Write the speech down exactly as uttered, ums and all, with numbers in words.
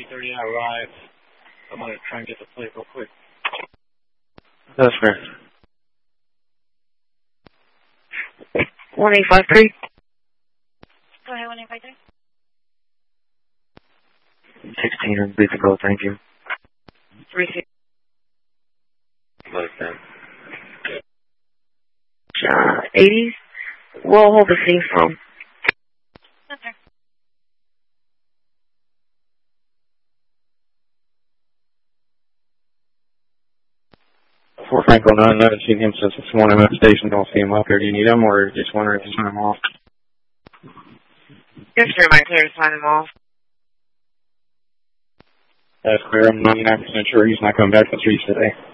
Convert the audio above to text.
three thirty I arrive. I'm going to try and get the plate real quick. That's fair. one eight five three. Go ahead, one eight five three. sixteen, I'm good to go, thank you. three six. Like that. Uh, eighties. We'll hold the scene from. Okay. For Franco nine, I haven't seen him since this morning at the station. Don't see him up here. Do you need him, or just wondering if you sign him off? Yes, sir, my clear to sign him off. That's clear. I'm ninety-nine percent sure he's not coming back to the streets today.